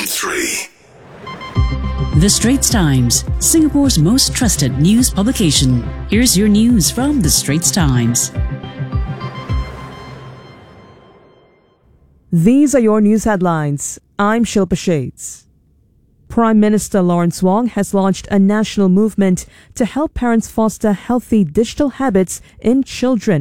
103. The Straits Times, Singapore's most trusted news publication. Here's your news from The Straits Times. These are your news headlines. I'm Shilpa Shades. Prime Minister Lawrence Wong has launched a national movement to help parents foster healthy digital habits in children.